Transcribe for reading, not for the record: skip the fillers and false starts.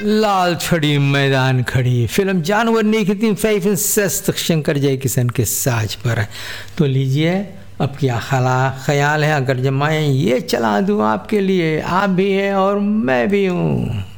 लाल छड़ी मैदान खड़ी, फिल्म जानवर नहीं की फैशन सस्त शंकर जय किशन के साज पर है। तो लीजिए अब क्या ख्याल है अगर जब मैं ये चला दूँ आपके लिए, आप भी हैं और मैं भी हूँ।